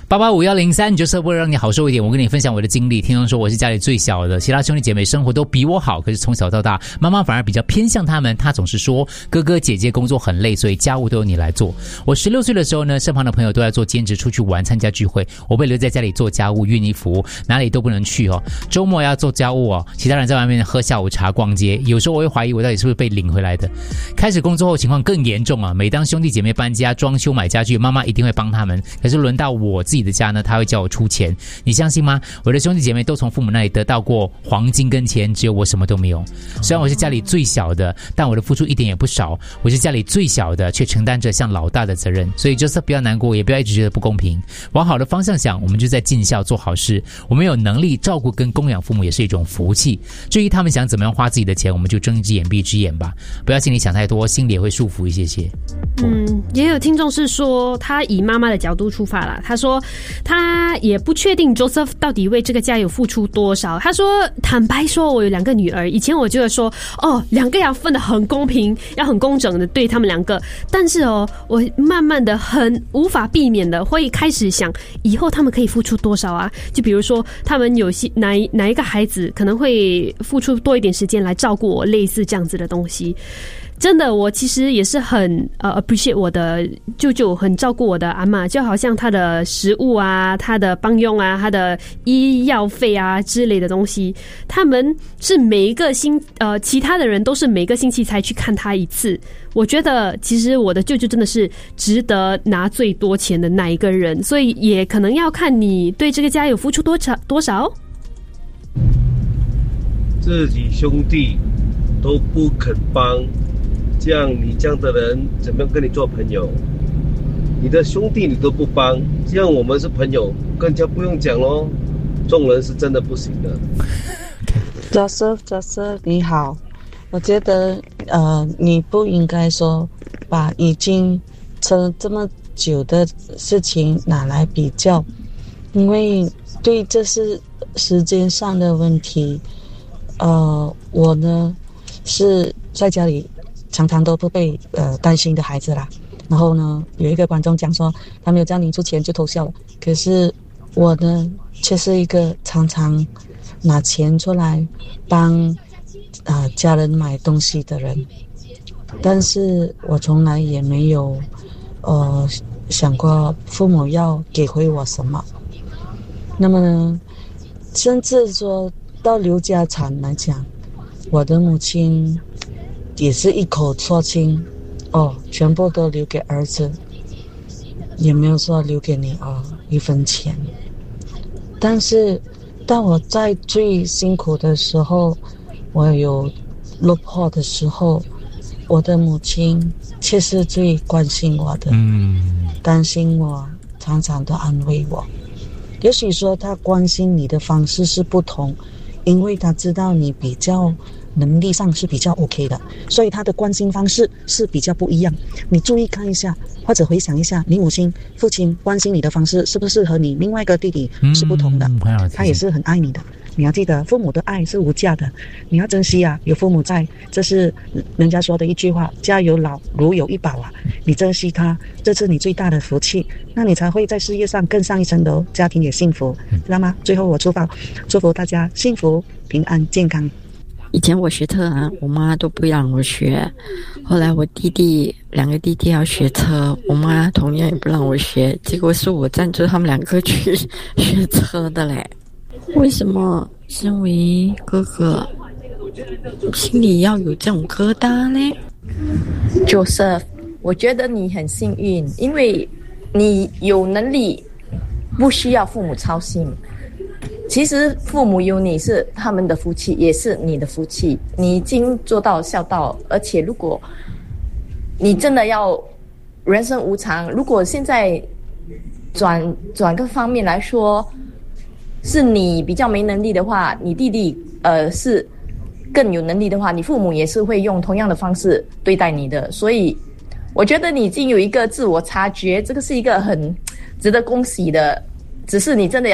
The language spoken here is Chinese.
8851038就是为了让你好受一点，我跟你分享我的经历。听众说我是家里最小的，其他兄弟姐妹生活都比我好，可是从小到大妈妈反而比较偏向他们，她总是说哥哥姐姐工作很累，所以家务都由你来做。我16岁的时候呢，身旁的朋友都在做兼职，出去玩参加聚会，我被留在家里做家务熨衣服，哪里都不能去哦。周末要做家务哦，其他人在外面喝下午茶逛街，有时候我会怀疑我到底是不是被领回来的。开始工作后情况更严重啊，每当兄弟姐妹搬家装修买家具，妈妈一定会帮他们，可是轮到我自己的家呢，她会叫我出钱。你相信吗？我的兄弟姐妹都从父母那里得到过黄金跟钱，只有我什么都没有。虽然我是家里最小的，但我的付出一点也不少。我是家里最小的，却承担着像老大的责任。所以就是不要难过，也不要一直觉得不公平，往好的方向想，我们就在尽孝做好事。我们有能力照顾跟供养父母也是一种福气。至于他们想怎么样花自己的钱，我们就睁一只眼闭一只眼吧，不要心里想太多，心里也会束缚一些些。 也有听众是说他以妈妈的角度出发啦，他说他也不确定 Joseph 到底为这个家有付出多少。他说坦白说，我有2个女儿，以前我就会说2个要分得很公平，要很工整的对他们2个，但是我慢慢的很无法避免的会开始想以后他们可以付出多少啊。就比如说他们有些哪一个孩子可能会付出多一点时间来照顾我，类似这样子的东西。真的，我其实也是很appreciate 我的舅舅，很照顾我的阿嬷，就好像他的食物啊，他的帮用啊，他的医药费啊之类的东西，他们是每一个其他的人都是每个星期才去看他一次。我觉得其实我的舅舅真的是值得拿最多钱的那一个人，所以也可能要看你对这个家有付出多少。 自己兄弟都不肯帮，这样的人怎么样跟你做朋友？你的兄弟你都不帮，这样我们是朋友更加不用讲咯。众人是真的不行的。 Joseph 你好，我觉得你不应该说把已经撑这么久的事情拿来比较，因为对这是时间上的问题。我呢是在家里常常都不被担心的孩子啦。然后呢，有一个观众讲说他没有叫你出钱就偷笑了，可是我呢却是一个常常拿钱出来帮家人买东西的人，但是我从来也没有想过父母要给回我什么。那么呢，甚至说到留家产来讲，我的母亲也是一口说清全部都留给儿子，也没有说留给你一分钱。但是当我在最辛苦的时候，我有落魄的时候，我的母亲却是最关心我的，担心我，常常的安慰我。也许说她关心你的方式是不同，因为她知道你比较能力上是比较 OK 的，所以他的关心方式是比较不一样。你注意看一下，或者回想一下，你父亲关心你的方式是不是和你另外一个弟弟是不同的？他也是很爱你的。你要记得，父母的爱是无价的，你要珍惜啊！有父母在，这是人家说的一句话：家有老，如有一宝啊！你珍惜他，这是你最大的福气，那你才会在事业上更上一层楼，家庭也幸福，知道吗？最后我祝福大家幸福、平安、健康。 以前我学车我妈都不让我学，后来我2个弟弟要学车，我妈同样也不让我学，结果是我赞助他们2个去学车的嘞。为什么身为哥哥心里要有这种疙瘩呢？ Joseph， 我觉得你很幸运，因为你有能力不需要父母操心。其实父母有你是他们的福气，也是你的福气，你已经做到孝道。而且如果你真的要人生无常，如果现在转个方面来说，是你比较没能力的话，你弟弟是更有能力的话，你父母也是会用同样的方式对待你的。所以我觉得你已经有一个自我察觉，这个是一个很值得恭喜的，只是你真的